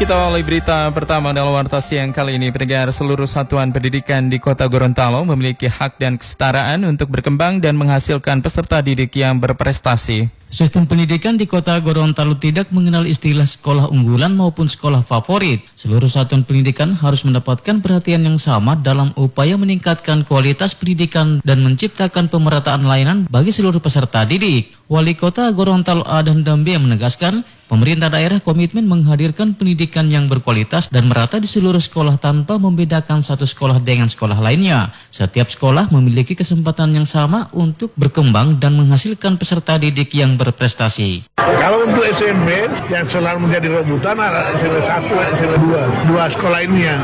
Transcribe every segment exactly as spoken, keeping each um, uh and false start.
Kita awali berita pertama dalam Warta Siang kali ini. Pendengar, seluruh satuan pendidikan di Kota Gorontalo memiliki hak dan kesetaraan untuk berkembang dan menghasilkan peserta didik yang berprestasi. Sistem pendidikan di Kota Gorontalo tidak mengenal istilah sekolah unggulan maupun sekolah favorit. Seluruh satuan pendidikan harus mendapatkan perhatian yang sama dalam upaya meningkatkan kualitas pendidikan dan menciptakan pemerataan layanan bagi seluruh peserta didik. Wali Kota Gorontalo Adhan Dambe menegaskan, pemerintah daerah komitmen menghadirkan pendidikan yang berkualitas dan merata di seluruh sekolah tanpa membedakan satu sekolah dengan sekolah lainnya. Setiap sekolah memiliki kesempatan yang sama untuk berkembang dan menghasilkan peserta didik yang berprestasi. Kalau untuk S M P yang selalu menjadi rebutan adalah S M P satu, S M P dua, dua sekolah ini ya.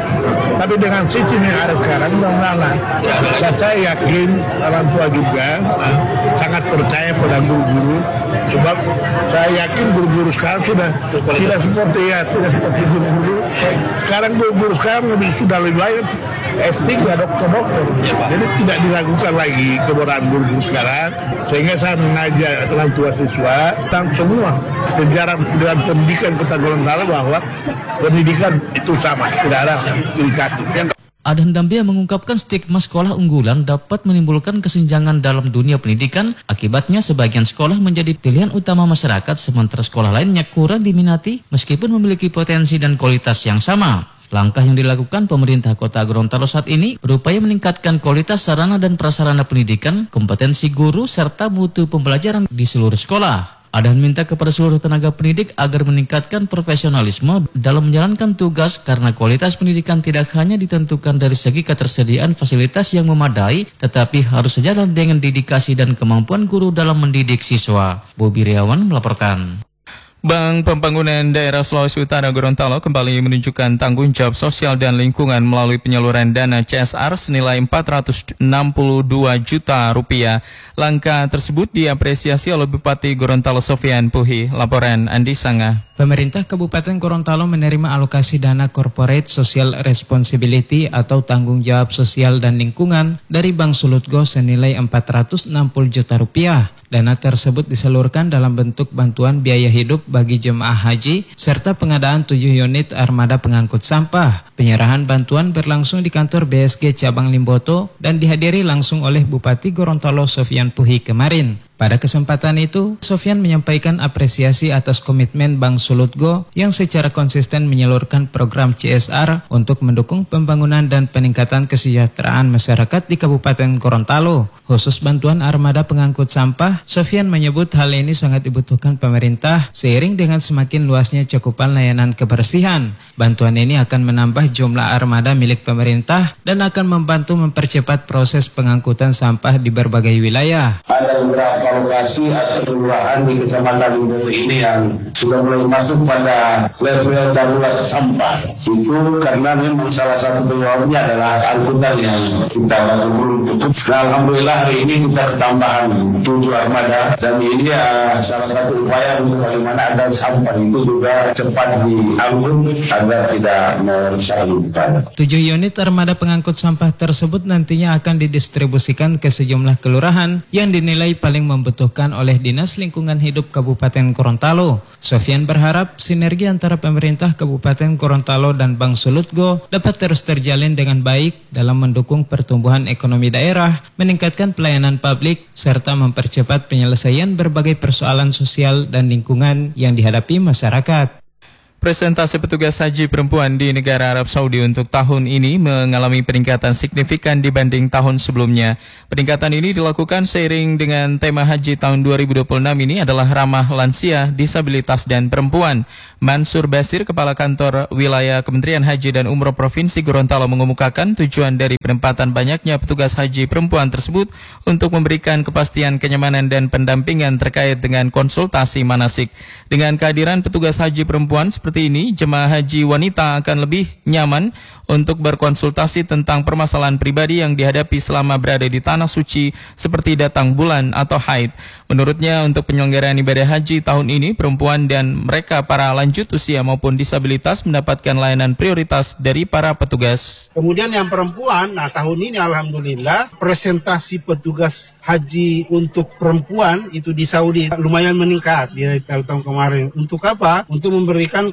Tapi dengan sistem yang ada sekarang mudah-mudahan, dan saya yakin orang tua juga sangat percaya pada guru-guru, sebab saya yakin guru-guru sekarang sudah tidak seperti ya, tidak seperti guru-guru. Sekarang guru-guru sekarang lebih sudah lebih baik S tiga dokter-dokter, jadi tidak diragukan lagi keberadaan guru-guru sekarang, sehingga saya mengajak orang tua siswa dan semua sejarah dengan pendidikan Kota Gorontalo bahwa pendidikan itu sama, tidak ada indikasi. Adhan Dambe mengungkapkan stigma sekolah unggulan dapat menimbulkan kesenjangan dalam dunia pendidikan. Akibatnya sebagian sekolah menjadi pilihan utama masyarakat, sementara sekolah lainnya kurang diminati meskipun memiliki potensi dan kualitas yang sama. Langkah yang dilakukan pemerintah Kota Gorontalo saat ini berupaya meningkatkan kualitas sarana dan prasarana pendidikan, kompetensi guru, serta mutu pembelajaran di seluruh sekolah. Adhan minta kepada seluruh tenaga pendidik agar meningkatkan profesionalisme dalam menjalankan tugas karena kualitas pendidikan tidak hanya ditentukan dari segi ketersediaan fasilitas yang memadai, tetapi harus sejalan dengan dedikasi dan kemampuan guru dalam mendidik siswa. Bobi Riawan melaporkan. Bank Pembangunan Daerah Sulawesi Utara Gorontalo kembali menunjukkan tanggung jawab sosial dan lingkungan melalui penyaluran dana C S R senilai empat ratus enam puluh dua juta rupiah. Langkah tersebut diapresiasi oleh Bupati Gorontalo Sofian Puhi. Laporan Andi Sangah. Pemerintah Kabupaten Gorontalo menerima alokasi dana Corporate Social Responsibility atau tanggung jawab sosial dan lingkungan dari Bank Sulutgo senilai empat ratus enam puluh juta rupiah. Dana tersebut disalurkan dalam bentuk bantuan biaya hidup bagi jemaah haji serta pengadaan tujuh unit armada pengangkut sampah. Penyerahan bantuan berlangsung di kantor B S G Cabang Limboto dan dihadiri langsung oleh Bupati Gorontalo Sofian Puhi kemarin. Pada kesempatan itu, Sofian menyampaikan apresiasi atas komitmen Bank Sulutgo yang secara konsisten menyalurkan program C S R untuk mendukung pembangunan dan peningkatan kesejahteraan masyarakat di Kabupaten Gorontalo. Khusus bantuan armada pengangkut sampah, Sofian menyebut hal ini sangat dibutuhkan pemerintah seiring dengan semakin luasnya cakupan layanan kebersihan. Bantuan ini akan menambah jumlah armada milik pemerintah dan akan membantu mempercepat proses pengangkutan sampah di berbagai wilayah. Ada beberapa lokasi atau kelurahan di Kecamatan Limboto ini yang sudah mulai masuk pada level darurat sampah. Itu karena memang salah satu penyebabnya adalah angkutan yang kita bantu belum cukup. Nah, alhamdulillah hari ini kita ketambahan tujuh armada dan ini ya salah satu upaya untuk bagaimana agar sampah itu juga cepat diangkut agar tidak merusak lingkungan. Tujuh unit armada pengangkut sampah tersebut nantinya akan didistribusikan ke sejumlah kelurahan yang dinilai paling membutuhkan oleh Dinas Lingkungan Hidup Kabupaten Gorontalo. Sofian berharap sinergi antara pemerintah Kabupaten Gorontalo dan Bank Sulutgo dapat terus terjalin dengan baik dalam mendukung pertumbuhan ekonomi daerah, meningkatkan pelayanan publik, serta mempercepat penyelesaian berbagai persoalan sosial dan lingkungan yang dihadapi masyarakat. Presentasi petugas haji perempuan di negara Arab Saudi untuk tahun ini mengalami peningkatan signifikan dibanding tahun sebelumnya. Peningkatan ini dilakukan seiring dengan tema haji tahun dua ribu dua puluh enam ini adalah ramah lansia, disabilitas, dan perempuan. Mansur Basir, Kepala Kantor Wilayah Kementerian Haji dan Umroh Provinsi Gorontalo mengemukakan tujuan dari penempatan banyaknya petugas haji perempuan tersebut untuk memberikan kepastian kenyamanan dan pendampingan terkait dengan konsultasi manasik. Dengan kehadiran petugas haji perempuan seperti ini, jemaah haji wanita akan lebih nyaman untuk berkonsultasi tentang permasalahan pribadi yang dihadapi selama berada di tanah suci seperti datang bulan atau haid. Menurutnya, untuk penyelenggaraan ibadah haji tahun ini, perempuan dan mereka para lanjut usia maupun disabilitas mendapatkan layanan prioritas dari para petugas. Kemudian yang perempuan, nah tahun ini alhamdulillah presentasi petugas haji untuk perempuan itu di Saudi lumayan meningkat di tahun kemarin. Untuk apa? Untuk memberikan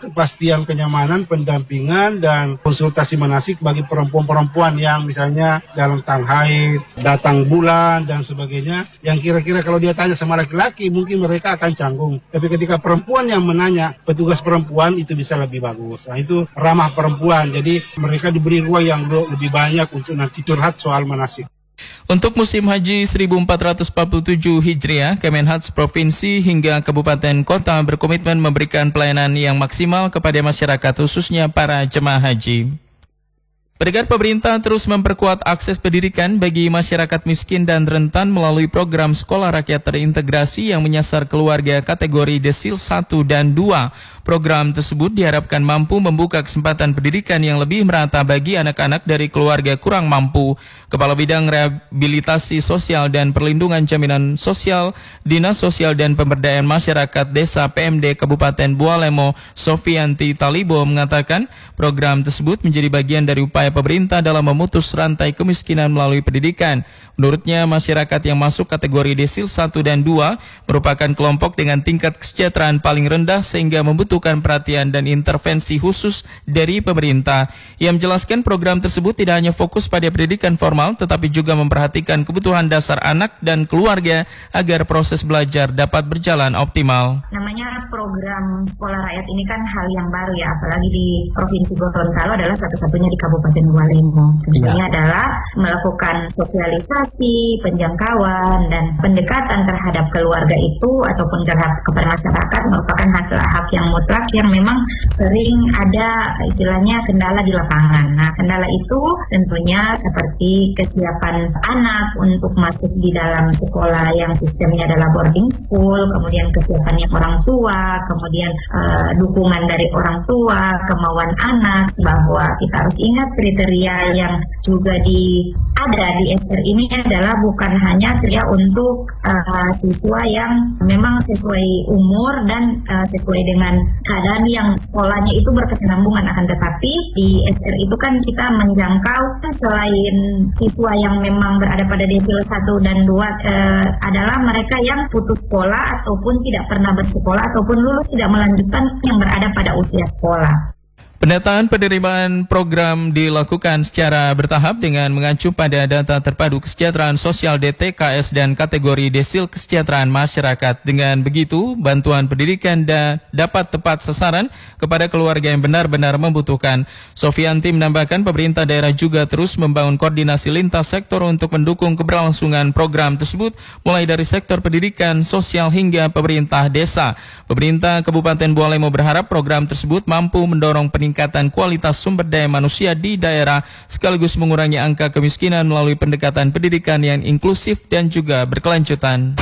kepastian kenyamanan, pendampingan, dan konsultasi manasik bagi perempuan-perempuan yang misalnya dalam tang haid, datang bulan, dan sebagainya. Yang kira-kira kalau dia tanya sama laki-laki, mungkin mereka akan canggung. Tapi ketika perempuan yang menanya, petugas perempuan itu bisa lebih bagus. Nah, itu ramah perempuan. Jadi mereka diberi ruang yang lebih banyak untuk nanti curhat soal manasik. Untuk musim haji seribu empat ratus empat puluh tujuh Hijriah, Kemenhaj provinsi hingga kabupaten kota berkomitmen memberikan pelayanan yang maksimal kepada masyarakat, khususnya para jemaah haji. Pendengar, pemerintah terus memperkuat akses pendidikan bagi masyarakat miskin dan rentan melalui program Sekolah Rakyat Terintegrasi yang menyasar keluarga kategori desil satu dan dua. Program tersebut diharapkan mampu membuka kesempatan pendidikan yang lebih merata bagi anak-anak dari keluarga kurang mampu. Kepala Bidang Rehabilitasi Sosial dan Perlindungan Jaminan Sosial, Dinas Sosial dan Pemberdayaan Masyarakat Desa P M D Kabupaten Bualemo, Sofianti Talibo, mengatakan program tersebut menjadi bagian dari upaya pemerintah dalam memutus rantai kemiskinan melalui pendidikan. Menurutnya, masyarakat yang masuk kategori desil satu dan dua merupakan kelompok dengan tingkat kesejahteraan paling rendah sehingga membutuhkan perhatian dan intervensi khusus dari pemerintah. Ia menjelaskan program tersebut tidak hanya fokus pada pendidikan formal, tetapi juga memperhatikan kebutuhan dasar anak dan keluarga agar proses belajar dapat berjalan optimal. Namanya program Sekolah Rakyat ini kan hal yang baru ya, apalagi di Provinsi Gorontalo adalah satu-satunya di Kabupaten Bualemo. Tentunya ya. adalah melakukan sosialisasi, penjangkauan, dan pendekatan terhadap keluarga itu ataupun terhadap kepada masyarakat merupakan hak-hak yang mutlak yang memang sering ada istilahnya kendala di lapangan. Nah, kendala itu tentunya seperti kesiapan anak untuk masuk di dalam sekolah yang sistemnya adalah boarding school, kemudian kesiapannya orang tua, kemudian uh, dukungan dari orang tua, kemauan anak, bahwa kita harus ingat kriteria yang juga di ada di S R ini adalah bukan hanya kriteria untuk uh, siswa yang memang sesuai umur dan uh, sesuai dengan keadaan yang sekolahnya itu berkesinambungan, akan tetapi di S R itu kan kita menjangkau selain siswa yang memang berada pada desil satu dan dua uh, adalah mereka yang putus sekolah ataupun tidak pernah bersekolah ataupun lulus tidak melanjutkan yang berada pada usia sekolah. Pendataan penerimaan program dilakukan secara bertahap dengan mengacu pada data terpadu kesejahteraan sosial D T K S dan kategori desil kesejahteraan masyarakat. Dengan begitu, bantuan pendidikan da dapat tepat sasaran kepada keluarga yang benar-benar membutuhkan. Sofianti menambahkan pemerintah daerah juga terus membangun koordinasi lintas sektor untuk mendukung keberlangsungan program tersebut, mulai dari sektor pendidikan, sosial hingga pemerintah desa. Pemerintah Kabupaten Bualemo berharap program tersebut mampu mendorong peningkatan peningkatan kualitas sumber daya manusia di daerah sekaligus mengurangi angka kemiskinan melalui pendekatan pendidikan yang inklusif dan juga berkelanjutan.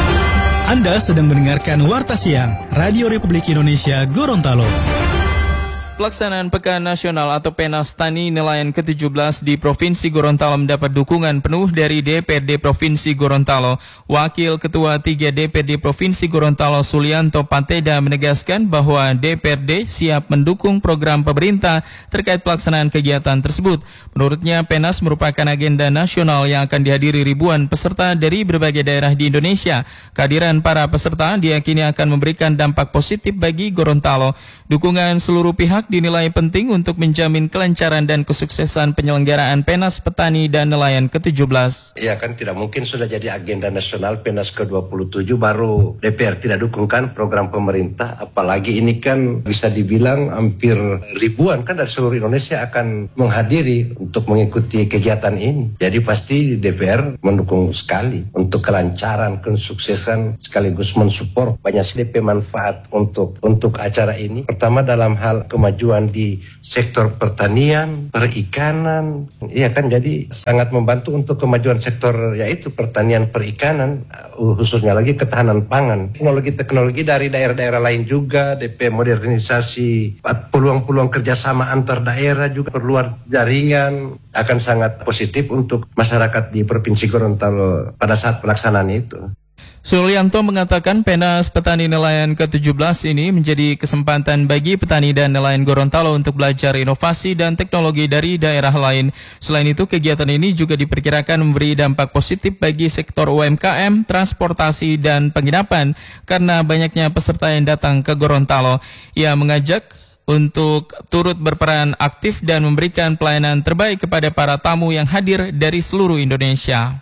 Anda sedang mendengarkan Warta Siang Radio Republik Indonesia Gorontalo. Pelaksanaan Pekan Nasional atau Penas Tani Nelayan ke tujuh belas di Provinsi Gorontalo mendapat dukungan penuh dari D P R D Provinsi Gorontalo. Wakil Ketua tiga D P R D Provinsi Gorontalo Sulianto Pateda menegaskan bahwa D P R D siap mendukung program pemerintah terkait pelaksanaan kegiatan tersebut. Menurutnya, Penas merupakan agenda nasional yang akan dihadiri ribuan peserta dari berbagai daerah di Indonesia. Kehadiran para peserta diyakini akan memberikan dampak positif bagi Gorontalo. Dukungan seluruh pihak dinilai penting untuk menjamin kelancaran dan kesuksesan penyelenggaraan Penas Petani dan Nelayan ke tujuh belas. Ya kan tidak mungkin sudah jadi agenda nasional Penas ke dua puluh tujuh baru D P R tidak dukungkan program pemerintah, apalagi ini kan bisa dibilang hampir ribuan kan dari seluruh Indonesia akan menghadiri untuk mengikuti kegiatan ini. Jadi pasti D P R mendukung sekali untuk kelancaran, kesuksesan sekaligus mensupport banyak D P manfaat untuk untuk acara ini. Pertama dalam hal kemajuan kemajuan di sektor pertanian, perikanan, iya kan, jadi sangat membantu untuk kemajuan sektor yaitu pertanian, perikanan, khususnya lagi ketahanan pangan. Teknologi-teknologi dari daerah-daerah lain juga, D P modernisasi, peluang-peluang kerjasama antar daerah juga, perluan jaringan akan sangat positif untuk masyarakat di Provinsi Gorontalo pada saat pelaksanaan itu. Sulianto mengatakan Penas Petani Nelayan ke tujuh belas ini menjadi kesempatan bagi petani dan nelayan Gorontalo untuk belajar inovasi dan teknologi dari daerah lain. Selain itu, kegiatan ini juga diperkirakan memberi dampak positif bagi sektor U M K M, transportasi, dan penginapan karena banyaknya peserta yang datang ke Gorontalo. Ia mengajak untuk turut berperan aktif dan memberikan pelayanan terbaik kepada para tamu yang hadir dari seluruh Indonesia.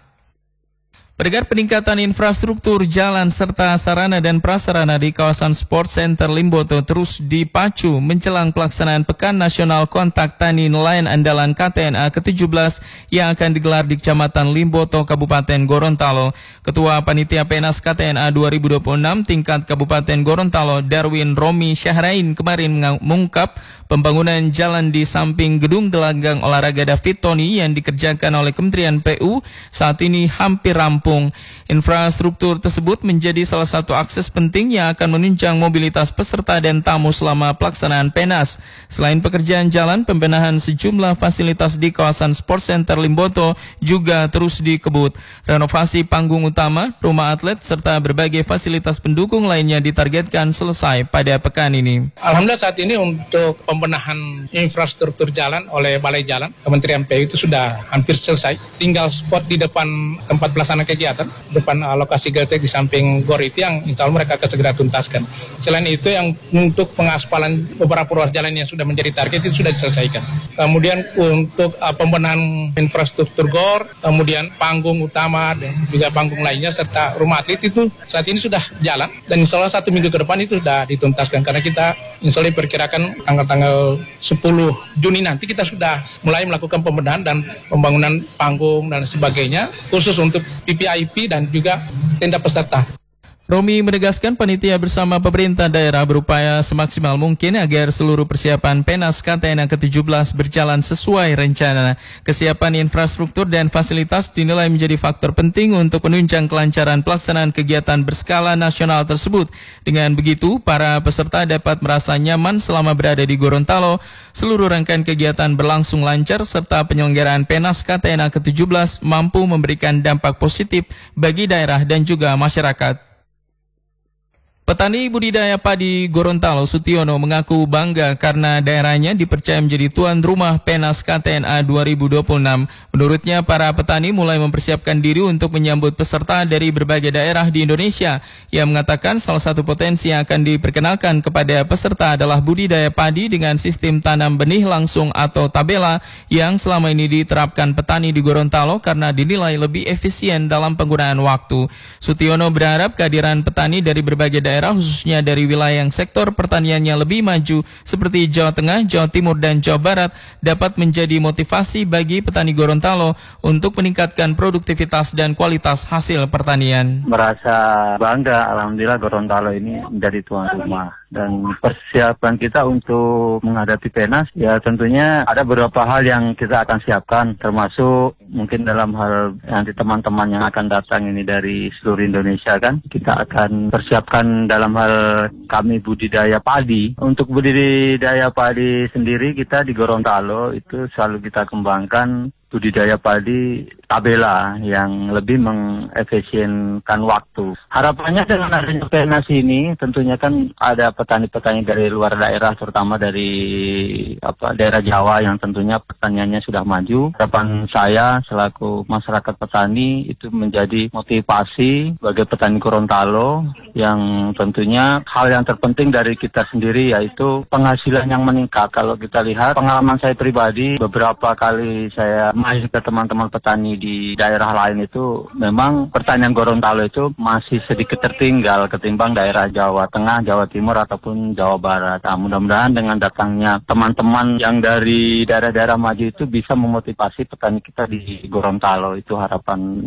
Agar peningkatan infrastruktur jalan serta sarana dan prasarana di kawasan Sport Center Limboto terus dipacu menjelang pelaksanaan Pekan Nasional Kontak Tani Nelayan Andalan K T N A ke tujuh belas yang akan digelar di Kecamatan Limboto, Kabupaten Gorontalo. Ketua Panitia Penas K T N A dua ribu dua puluh enam tingkat Kabupaten Gorontalo, Darwin Romi Syahrain, kemarin mengungkap pembangunan jalan di samping gedung gelanggang olahraga David Tony yang dikerjakan oleh Kementerian P U saat ini hampir rampung. Infrastruktur tersebut menjadi salah satu akses penting yang akan menunjang mobilitas peserta dan tamu selama pelaksanaan Penas. Selain pekerjaan jalan, pembenahan sejumlah fasilitas di kawasan Sport Center Limboto juga terus dikebut. Renovasi panggung utama, rumah atlet, serta berbagai fasilitas pendukung lainnya ditargetkan selesai pada pekan ini. Alhamdulillah saat ini untuk pembenahan infrastruktur jalan oleh Balai Jalan Kementerian P U itu sudah hampir selesai. Tinggal spot di depan tempat pelaksanaan kegiatan, depan uh, lokasi geotek di samping gor itu yang insya Allah mereka akan segera tuntaskan. Selain itu yang untuk pengaspalan beberapa ruas jalan yang sudah menjadi target itu sudah diselesaikan. Kemudian untuk uh, pembenahan infrastruktur gor, kemudian panggung utama dan juga panggung lainnya serta rumah atlet itu saat ini sudah jalan dan insya Allah satu minggu ke depan itu sudah dituntaskan karena kita insya Allah diperkirakan tanggal-tanggal sepuluh Juni nanti kita sudah mulai melakukan pembenahan dan pembangunan panggung dan sebagainya khusus untuk V V I P dan juga tenda peserta. Romi menegaskan panitia bersama pemerintah daerah berupaya semaksimal mungkin agar seluruh persiapan Penas K T N A ke tujuh belas berjalan sesuai rencana. Kesiapan infrastruktur dan fasilitas dinilai menjadi faktor penting untuk menunjang kelancaran pelaksanaan kegiatan berskala nasional tersebut. Dengan begitu, para peserta dapat merasa nyaman selama berada di Gorontalo, seluruh rangkaian kegiatan berlangsung lancar, serta penyelenggaraan Penas K T N A ke tujuh belas mampu memberikan dampak positif bagi daerah dan juga masyarakat. Petani budidaya padi Gorontalo Sutiono mengaku bangga karena daerahnya dipercaya menjadi tuan rumah Penas K T N A dua ribu dua puluh enam. Menurutnya, para petani mulai mempersiapkan diri untuk menyambut peserta dari berbagai daerah di Indonesia. Ia mengatakan salah satu potensi yang akan diperkenalkan kepada peserta adalah budidaya padi dengan sistem tanam benih langsung atau tabela yang selama ini diterapkan petani di Gorontalo karena dinilai lebih efisien dalam penggunaan waktu. Sutiono berharap kehadiran petani dari berbagai daerah daerah khususnya dari wilayah yang sektor pertaniannya lebih maju seperti Jawa Tengah, Jawa Timur, dan Jawa Barat dapat menjadi motivasi bagi petani Gorontalo untuk meningkatkan produktivitas dan kualitas hasil pertanian. Merasa bangga, alhamdulillah Gorontalo ini menjadi tuan rumah. Dan persiapan kita untuk menghadapi Penas, ya tentunya ada beberapa hal yang kita akan siapkan, termasuk mungkin dalam hal nanti teman-teman yang akan datang ini dari seluruh Indonesia kan, kita akan persiapkan dalam hal kami budidaya padi. Untuk budidaya padi sendiri kita di Gorontalo itu selalu kita kembangkan budidaya padi tabela yang lebih mengefisienkan waktu. Harapannya dengan adanya Penas ini tentunya kan ada petani-petani dari luar daerah, terutama dari apa daerah Jawa yang tentunya pertaniannya sudah maju. Harapan saya selaku masyarakat petani itu menjadi motivasi bagi petani Gorontalo yang tentunya hal yang terpenting dari kita sendiri yaitu penghasilan yang meningkat. Kalau kita lihat pengalaman saya pribadi, beberapa kali saya main ke teman-teman petani di daerah lain itu memang pertanian Gorontalo itu masih sedikit tertinggal ketimbang daerah Jawa Tengah, Jawa Timur ataupun Jawa Barat. Nah, mudah-mudahan dengan datangnya teman-teman yang dari daerah-daerah maju itu bisa memotivasi petani kita di Gorontalo, itu harapan.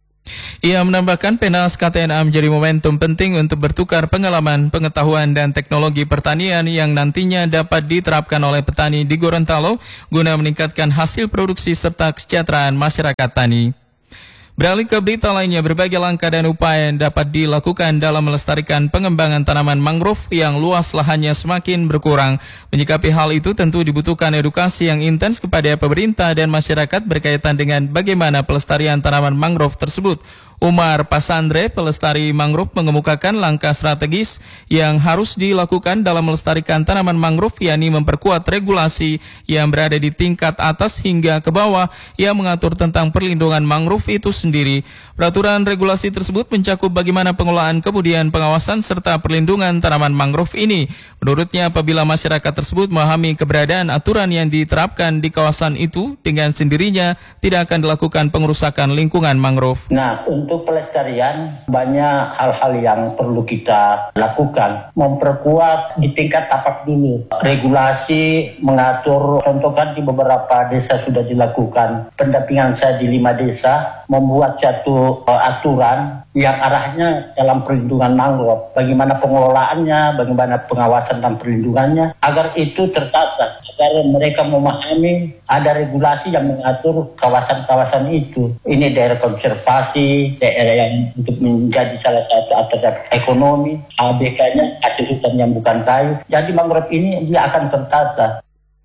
Ia menambahkan Penas K T N A menjadi momentum penting untuk bertukar pengalaman, pengetahuan, dan teknologi pertanian yang nantinya dapat diterapkan oleh petani di Gorontalo guna meningkatkan hasil produksi serta kesejahteraan masyarakat tani. Beralih ke berita lainnya, berbagai langkah dan upaya yang dapat dilakukan dalam melestarikan pengembangan tanaman mangrove yang luas lahannya semakin berkurang. Menyikapi hal itu tentu dibutuhkan edukasi yang intens kepada pemerintah dan masyarakat berkaitan dengan bagaimana pelestarian tanaman mangrove tersebut. Umar Pasandre, pelestari mangrove, mengemukakan langkah strategis yang harus dilakukan dalam melestarikan tanaman mangrove, yakni memperkuat regulasi yang berada di tingkat atas hingga ke bawah yang mengatur tentang perlindungan mangrove itu sendiri. Peraturan regulasi tersebut mencakup bagaimana pengelolaan, kemudian pengawasan serta perlindungan tanaman mangrove ini. Menurutnya, apabila masyarakat tersebut memahami keberadaan aturan yang diterapkan di kawasan itu, dengan sendirinya tidak akan dilakukan pengerusakan lingkungan mangrove. Nah, untuk pelestarian banyak hal-hal yang perlu kita lakukan. Memperkuat di tingkat tapak dulu. Regulasi mengatur, contoh kan di beberapa desa sudah dilakukan. Pendampingan saya di lima desa membuat satu uh, aturan yang arahnya dalam perlindungan mangrove. Bagaimana pengelolaannya, bagaimana pengawasan dan perlindungannya, agar itu tertata. Agar mereka memahami ada regulasi yang mengatur kawasan-kawasan itu. Ini daerah konservasi, daerah yang untuk menjadi salah satu alternatif ekonomi, A B K-nya hasil hutan yang bukan kayu. Jadi mangrove ini dia akan tertata.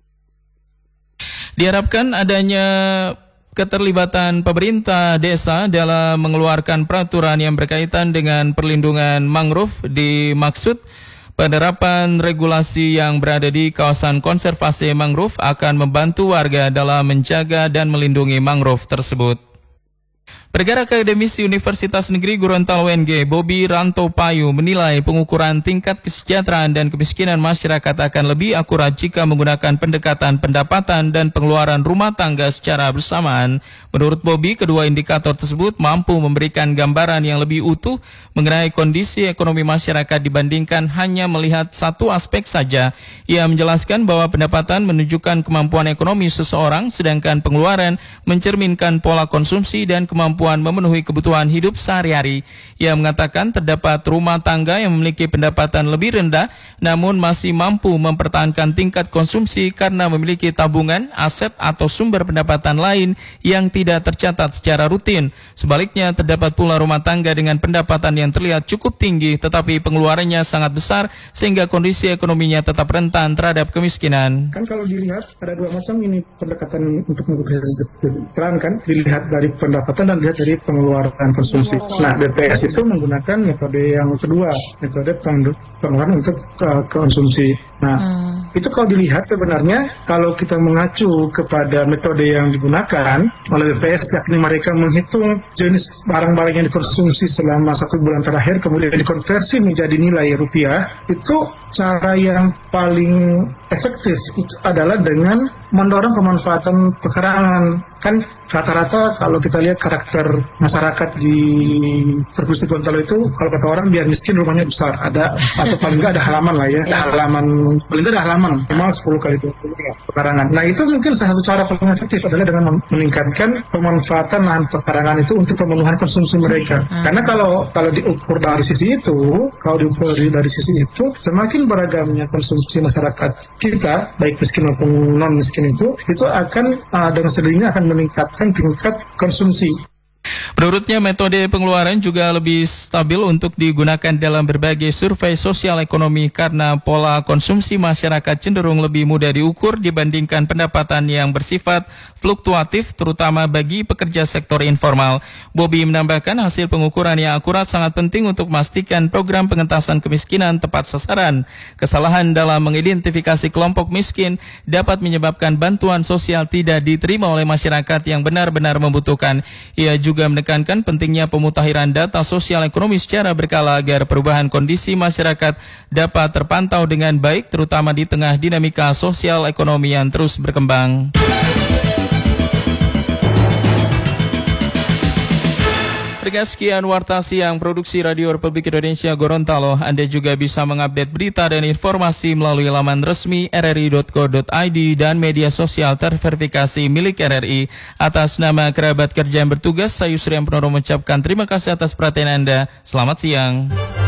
Diharapkan adanya keterlibatan pemerintah desa dalam mengeluarkan peraturan yang berkaitan dengan perlindungan mangrove. Dimaksud penerapan regulasi yang berada di kawasan konservasi mangrove akan membantu warga dalam menjaga dan melindungi mangrove tersebut. Perkara Akademisi Universitas Negeri Gorontalo U N G, Bobi Rantopayu, menilai pengukuran tingkat kesejahteraan dan kemiskinan masyarakat akan lebih akurat jika menggunakan pendekatan pendapatan dan pengeluaran rumah tangga secara bersamaan. Menurut Bobi, kedua indikator tersebut mampu memberikan gambaran yang lebih utuh mengenai kondisi ekonomi masyarakat dibandingkan hanya melihat satu aspek saja. Ia menjelaskan bahwa pendapatan menunjukkan kemampuan ekonomi seseorang, sedangkan pengeluaran mencerminkan pola konsumsi dan kemampuan memenuhi kebutuhan hidup sehari-hari. Ia mengatakan terdapat rumah tangga yang memiliki pendapatan lebih rendah namun masih mampu mempertahankan tingkat konsumsi karena memiliki tabungan, aset atau sumber pendapatan lain yang tidak tercatat secara rutin. Sebaliknya, terdapat pula rumah tangga dengan pendapatan yang terlihat cukup tinggi tetapi pengeluarannya sangat besar sehingga kondisi ekonominya tetap rentan terhadap kemiskinan. Kan kalau dilihat ada dua macam ini pendekatan untuk mengukur kesejahteraan, kan dilihat dari pendapatan dan dilihat dari pengeluaran konsumsi. Nah, B P S itu menggunakan metode yang kedua, metode pengeluaran untuk uh, konsumsi. Nah, hmm. itu kalau dilihat sebenarnya kalau kita mengacu kepada metode yang digunakan oleh B P S, yakni mereka menghitung jenis barang-barang yang dikonsumsi selama satu bulan terakhir kemudian dikonversi menjadi nilai rupiah, itu cara yang paling efektif itu adalah dengan mendorong pemanfaatan pekarangan. Kan rata-rata kalau kita lihat karakter masyarakat di Provinsi Gorontalo itu, kalau kata orang biar miskin rumahnya besar, ada atau paling nggak ada halaman lah ya, ada halaman, paling nggak ada halaman, minimal sepuluh kali itu pekarangan. Nah, itu mungkin salah satu cara paling efektif adalah dengan meningkatkan pemanfaatan lahan pekarangan itu untuk pemenuhan konsumsi mereka. Hmm. Karena kalau kalau diukur dari sisi itu, kalau diukur dari sisi itu, semakin beragamnya konsumsi masyarakat kita, baik miskin maupun non miskin itu, itu akan uh, dengan sendirinya akan meningkatkan tingkat konsumsi. Menurutnya, metode pengeluaran juga lebih stabil untuk digunakan dalam berbagai survei sosial ekonomi karena pola konsumsi masyarakat cenderung lebih mudah diukur dibandingkan pendapatan yang bersifat fluktuatif, terutama bagi pekerja sektor informal. Bobi menambahkan hasil pengukuran yang akurat sangat penting untuk memastikan program pengentasan kemiskinan tepat sasaran. Kesalahan dalam mengidentifikasi kelompok miskin dapat menyebabkan bantuan sosial tidak diterima oleh masyarakat yang benar-benar membutuhkan. Ia juga menekankan pentingnya pemutakhiran data sosial ekonomi secara berkala agar perubahan kondisi masyarakat dapat terpantau dengan baik, terutama di tengah dinamika sosial ekonomi yang terus berkembang. Sekian Warta Siang Produksi Radio Republik Indonesia Gorontalo. Anda juga bisa mengupdate berita dan informasi melalui laman resmi r r i dot co dot i d dan media sosial terverifikasi milik R R I. Atas nama kerabat kerja yang bertugas, saya Yusri yang Penono mengucapkan terima kasih atas perhatian Anda. Selamat siang.